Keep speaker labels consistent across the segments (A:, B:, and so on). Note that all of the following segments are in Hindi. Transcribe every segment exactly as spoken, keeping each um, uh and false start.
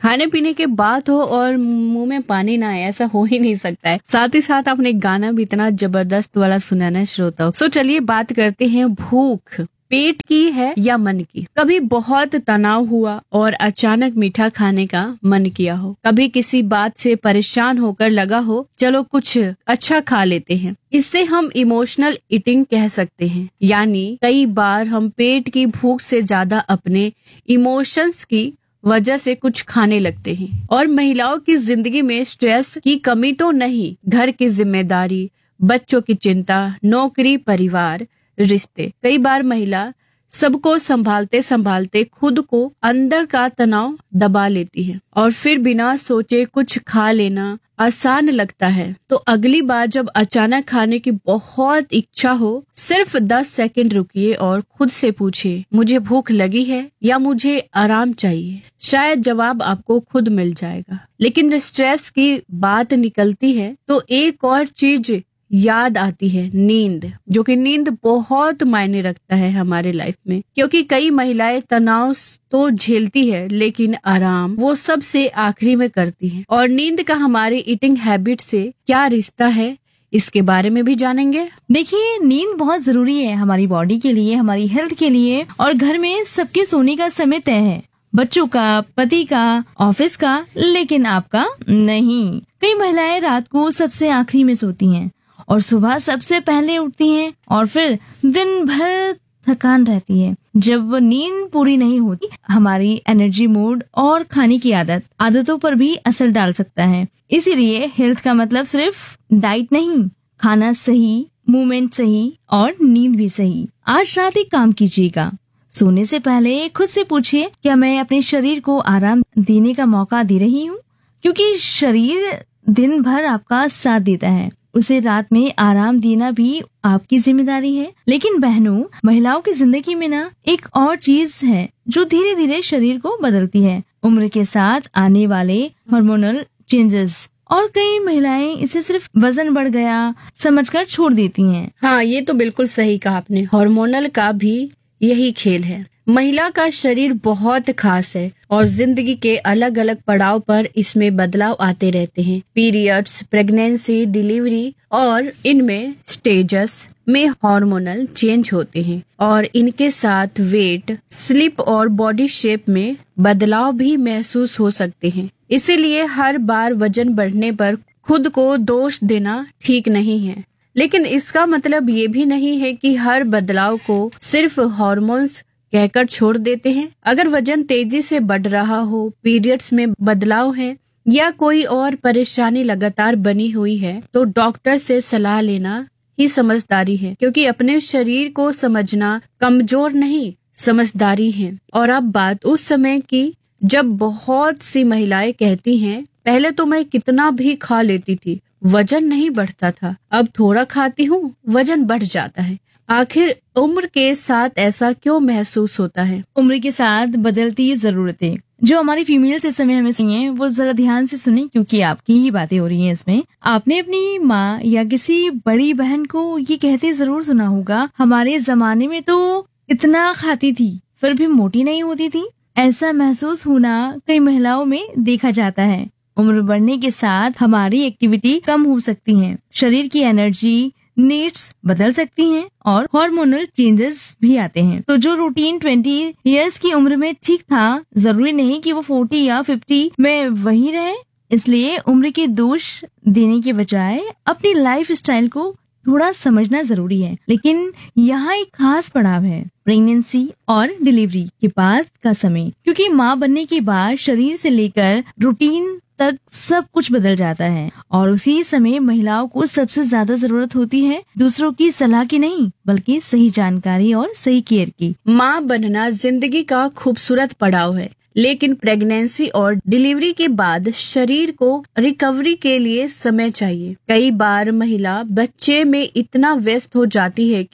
A: खाने पीने के बाद हो और मुंह में पानी ना आए, ऐसा हो ही नहीं सकता है। साथ ही साथ आपने गाना भी इतना जबरदस्त वाला सुना ना श्रोताओं। सो चलिए बात करते हैं भूख पेट की है या मन की। कभी बहुत तनाव हुआ और अचानक मीठा खाने का मन किया हो, कभी किसी बात से परेशान होकर लगा हो चलो कुछ अच्छा खा लेते हैं, इससे हम इमोशनल ईटिंग कह सकते हैं। यानी कई बार हम पेट की भूख से ज्यादा अपने इमोशंस की वजह से कुछ खाने लगते हैं। और महिलाओं की जिंदगी में स्ट्रेस की कमी तो नहीं, घर की जिम्मेदारी, बच्चों की चिंता, नौकरी, परिवार, रिश्ते, कई बार महिला सबको संभालते संभालते खुद को अंदर का तनाव दबा लेती है और फिर बिना सोचे कुछ खा लेना आसान लगता है। तो अगली बार जब अचानक खाने की बहुत इच्छा हो, सिर्फ दस सेकंड रुकिए और खुद से पूछिए मुझे भूख लगी है या मुझे आराम चाहिए। शायद जवाब आपको खुद मिल जाएगा। लेकिन स्ट्रेस की बात निकलती है तो एक और चीज याद आती है, नींद, जो कि नींद बहुत मायने रखता है हमारे लाइफ में, क्योंकि कई महिलाएं तनाव तो झेलती है लेकिन आराम वो सबसे आखिरी में करती हैं। और नींद का हमारी ईटिंग हैबिट से क्या रिश्ता है, इसके बारे में भी जानेंगे।
B: देखिए, नींद बहुत जरूरी है हमारी बॉडी के लिए, हमारी हेल्थ के लिए। और घर में सबके सोने का समय तय है, बच्चों का, पति का, ऑफिस का, लेकिन आपका नहीं। कई महिलाएं रात को सबसे आखिरी में सोती हैं और सुबह सबसे पहले उठती हैं और फिर दिन भर थकान रहती है। जब नींद पूरी नहीं होती, हमारी एनर्जी, मूड और खाने की आदत आदतों पर भी असर डाल सकता है। इसीलिए हेल्थ का मतलब सिर्फ डाइट नहीं, खाना सही, मूवमेंट सही और नींद भी सही। आज रात एक काम कीजिएगा, सोने से पहले खुद से पूछिए क्या मैं अपने शरीर को आराम देने का मौका दे रही हूँ, क्योंकि शरीर दिन भर आपका साथ देता है, उसे रात में आराम देना भी आपकी जिम्मेदारी है। लेकिन बहनों, महिलाओं की जिंदगी में ना एक और चीज है जो धीरे धीरे शरीर को बदलती है, उम्र के साथ आने वाले हार्मोनल चेंजेस। और कई महिलाएं इसे सिर्फ वजन बढ़ गया समझकर छोड़ देती हैं।
A: हाँ, ये तो बिल्कुल सही कहा आपने। हार्मोनल का भी यही खेल है। महिला का शरीर बहुत खास है और जिंदगी के अलग अलग पड़ाव पर इसमें बदलाव आते रहते हैं। पीरियड्स, प्रेगनेंसी, डिलीवरी और इनमें स्टेजेस में हार्मोनल चेंज होते हैं और इनके साथ वेट, स्लीप और बॉडी शेप में बदलाव भी महसूस हो सकते हैं। इसीलिए हर बार वजन बढ़ने पर खुद को दोष देना ठीक नहीं है। लेकिन इसका मतलब ये भी नहीं है कि हर बदलाव को सिर्फ हार्मोन्स कहकर छोड़ देते हैं। अगर वजन तेजी से बढ़ रहा हो, पीरियड्स में बदलाव है या कोई और परेशानी लगातार बनी हुई है, तो डॉक्टर से सलाह लेना ही समझदारी है, क्योंकि अपने शरीर को समझना कमजोर नहीं, समझदारी है। और अब बात उस समय की जब बहुत सी महिलाएं कहती हैं, पहले तो मैं कितना भी खा लेती थी, वजन नहीं बढ़ता था, अब थोड़ा खाती हूँ, वजन बढ़ जाता है। आखिर उम्र के साथ ऐसा क्यों महसूस होता है?
B: उम्र के साथ बदलती जरूरतें जो हमारी फीमेल से समय हमें सुनिए, वो जरा ध्यान से सुने, क्योंकि आपकी ही बातें हो रही हैं इसमें। आपने अपनी माँ या किसी बड़ी बहन को ये कहते जरूर सुना होगा, हमारे जमाने में तो इतना खाती थी फिर भी मोटी नहीं होती थी। ऐसा महसूस होना कई महिलाओं में देखा जाता है। उम्र बढ़ने के साथ हमारी एक्टिविटी कम हो सकती है, शरीर की एनर्जी नीड्स बदल सकती हैं और हार्मोनल चेंजेस भी आते हैं। तो जो रूटीन ट्वेंटी इयर्स की उम्र में ठीक था, जरूरी नहीं कि वो फोर्टी या फिफ्टी में वही रहे। इसलिए उम्र के दोष देने के बजाय अपनी लाइफ स्टाइल को थोड़ा समझना जरूरी है। लेकिन यहाँ एक खास पड़ाव है, प्रेगनेंसी और डिलीवरी के बाद का समय, क्योंकि माँ बनने के बाद शरीर से लेकर रूटीन तक सब कुछ बदल जाता है और उसी समय महिलाओं को सबसे ज्यादा जरूरत होती है दूसरों की सलाह की नहीं, बल्कि सही जानकारी और सही केयर की।
A: माँ बनना जिंदगी का खूबसूरत पड़ाव है, लेकिन प्रेगनेंसी और डिलीवरी के बाद शरीर को रिकवरी के लिए समय चाहिए। कई बार महिला बच्चे में इतना व्यस्त हो जाती है कि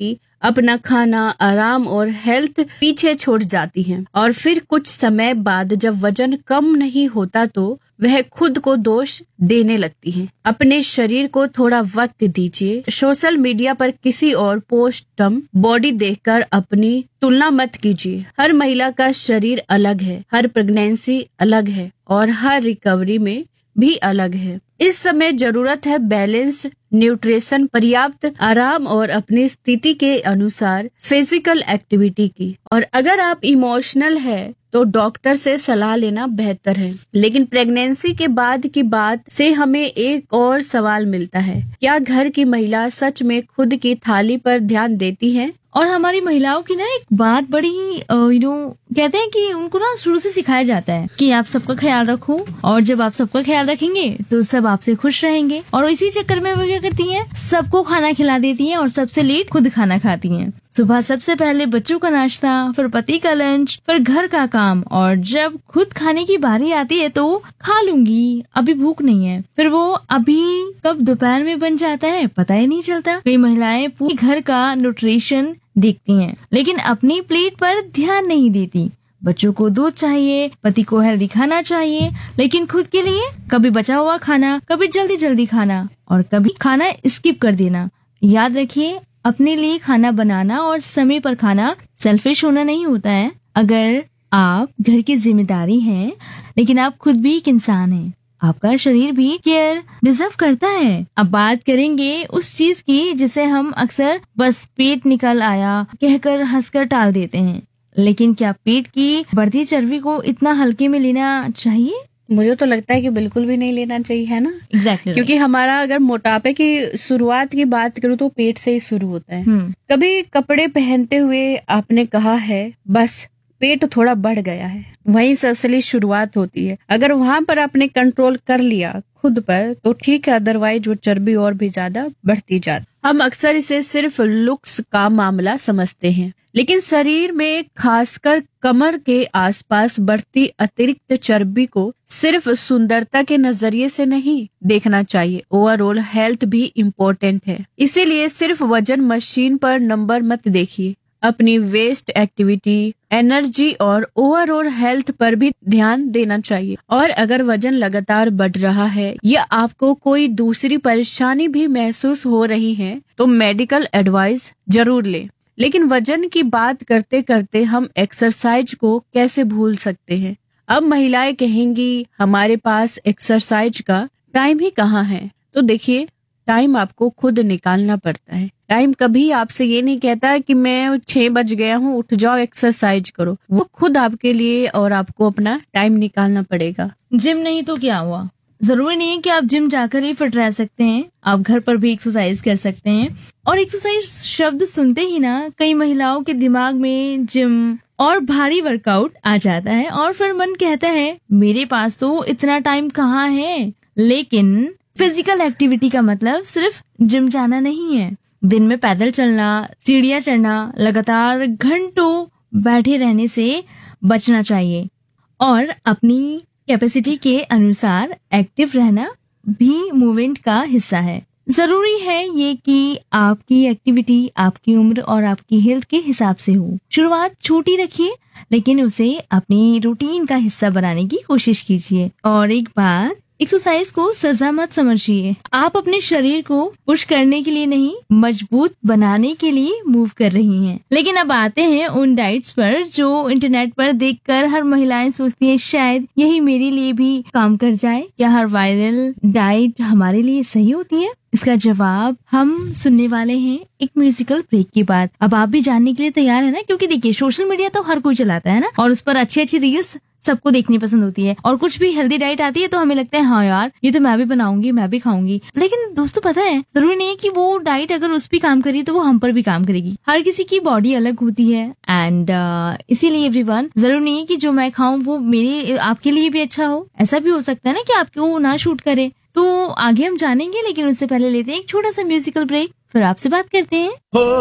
A: अपना खाना, आराम और हेल्थ पीछे छोड़ जाती हैं और फिर कुछ समय बाद जब वजन कम नहीं होता तो वह खुद को दोष देने लगती हैं। अपने शरीर को थोड़ा वक्त दीजिए। सोशल मीडिया पर किसी और पोस्टम बॉडी देखकर अपनी तुलना मत कीजिए। हर महिला का शरीर अलग है, हर प्रेगनेंसी अलग है और हर रिकवरी में भी अलग है। इस समय जरूरत है बैलेंस न्यूट्रिशन, पर्याप्त आराम और अपनी स्थिति के अनुसार फिजिकल एक्टिविटी की। और अगर आप इमोशनल है तो डॉक्टर से सलाह लेना बेहतर है। लेकिन प्रेगनेंसी के बाद की बात से हमें एक और सवाल मिलता है, क्या घर की महिला सच में खुद की थाली पर ध्यान देती है?
B: और हमारी महिलाओं की ना एक बात बड़ी यू नो कहते हैं कि उनको ना शुरू से सिखाया जाता है कि आप सबका ख्याल रखो, और जब आप सबका ख्याल रखेंगे तो सब आपसे खुश रहेंगे। और इसी चक्कर में वो क्या करती हैं, सबको खाना खिला देती हैं और सबसे लेट खुद खाना खाती हैं। सुबह सबसे पहले बच्चों का नाश्ता, फिर पति का लंच, फिर घर का काम, और जब खुद खाने की बारी आती है तो खा लूंगी, अभी भूख नहीं है। फिर वो अभी कब दोपहर में बन जाता है पता ही नहीं चलता। कई महिलाएं पूरे घर का न्यूट्रिशन देखती हैं लेकिन अपनी प्लेट पर ध्यान नहीं देती। बच्चों को दूध चाहिए, पति को हेल्दी खाना चाहिए, लेकिन खुद के लिए कभी बचा हुआ खाना, कभी जल्दी जल्दी खाना और कभी खाना स्किप कर देना। याद रखिए, अपने लिए खाना बनाना और समय पर खाना सेल्फिश होना नहीं होता है। अगर आप घर की जिम्मेदारी हैं, लेकिन आप खुद भी एक इंसान हैं, आपका शरीर भी केयर डिजर्व करता है। अब बात करेंगे उस चीज की जिसे हम अक्सर बस पेट निकल आया कहकर हंसकर टाल देते हैं। लेकिन क्या पेट की बढ़ती चर्बी को इतना हल्के में लेना चाहिए?
A: मुझे तो लगता है कि बिल्कुल भी नहीं लेना चाहिए, है ना?
B: एग्जैक्टली exactly
A: क्योंकि हमारा अगर मोटापे की शुरुआत की बात करूँ तो पेट से ही शुरू होता है।
B: हम्म
A: कभी कपड़े पहनते हुए आपने कहा है बस पेट थोड़ा बढ़ गया है, वहीं से असली शुरुआत होती है। अगर वहां पर आपने कंट्रोल कर लिया खुद पर तो ठीक है, अदरवाइज वो चर्बी और भी ज्यादा बढ़ती जाती। हम अक्सर इसे सिर्फ लुक्स का मामला समझते हैं, लेकिन शरीर में खासकर कमर के आसपास बढ़ती अतिरिक्त चर्बी को सिर्फ सुंदरता के नजरिए से नहीं देखना चाहिए, ओवरऑल हेल्थ भी इम्पोर्टेंट है। इसीलिए सिर्फ वजन मशीन पर नंबर मत देखिए, अपनी वेस्ट एक्टिविटी, एनर्जी और ओवरऑल हेल्थ पर भी ध्यान देना चाहिए। और अगर वजन लगातार बढ़ रहा है या आपको कोई दूसरी परेशानी भी महसूस हो रही है तो मेडिकल एडवाइस जरूर लें। लेकिन वजन की बात करते करते हम एक्सरसाइज को कैसे भूल सकते हैं? अब महिलाएं कहेंगी हमारे पास एक्सरसाइज का टाइम ही कहाँ है। तो देखिए, टाइम आपको खुद निकालना पड़ता है। टाइम कभी आपसे ये नहीं कहता कि मैं छह बज गया हूँ, उठ जाओ एक्सरसाइज करो। वो खुद आपके लिए और आपको अपना टाइम निकालना पड़ेगा।
B: जिम नहीं तो क्या हुआ? जरूरी नहीं है कि आप जिम जाकर ही फिट रह सकते हैं, आप घर पर भी एक्सरसाइज कर सकते हैं। और एक्सरसाइज शब्द सुनते ही ना कई महिलाओं के दिमाग में जिम और भारी वर्कआउट आ जाता है और फिर मन कहता है मेरे पास तो इतना टाइम कहाँ है। लेकिन फिजिकल एक्टिविटी का मतलब सिर्फ जिम जाना नहीं है। दिन में पैदल चलना, सीढ़ियाँ चढ़ना, लगातार घंटों बैठे रहने से बचना चाहिए और अपनी कैपेसिटी के अनुसार एक्टिव रहना भी मूवमेंट का हिस्सा है। जरूरी है ये कि आपकी एक्टिविटी आपकी उम्र और आपकी हेल्थ के हिसाब से हो। शुरुआत छोटी रखिए, लेकिन उसे अपनी रूटीन का हिस्सा बनाने की कोशिश कीजिए। और एक बात, एक्सरसाइज को सजा मत समझिए। आप अपने शरीर को पुश करने के लिए नहीं, मजबूत बनाने के लिए मूव कर रही हैं। लेकिन अब आते हैं उन डाइट्स पर जो इंटरनेट पर देखकर हर महिलाएं सोचती हैं शायद यही मेरे लिए भी काम कर जाए। क्या हर वायरल डाइट हमारे लिए सही होती है? इसका जवाब हम सुनने वाले हैं एक म्यूजिकल ब्रेक के बाद। अब आप भी जानने के लिए तैयार है ना? क्योंकि देखिए, सोशल मीडिया तो हर कोई चलाता है ना, और उस पर अच्छी अच्छी रील्स सबको देखनी पसंद होती है। और कुछ भी हेल्दी डाइट आती है तो हमें लगता है हाँ यार, ये तो मैं भी बनाऊंगी, मैं भी खाऊंगी। लेकिन दोस्तों, पता है जरूरी नहीं है कि वो डाइट अगर उस पर काम करी तो वो हम पर भी काम करेगी। हर किसी की बॉडी अलग होती है एंड uh, इसीलिए एवरीवन, जरूरी नहीं है कि जो मैं खाऊं वो मेरे आपके लिए भी अच्छा हो। ऐसा भी हो सकता है ना कि आपको ना शूट करे। तो आगे हम जानेंगे, लेकिन उससे पहले लेते हैं एक छोटा सा म्यूजिकल ब्रेक, फिर आपसे बात करते हैं।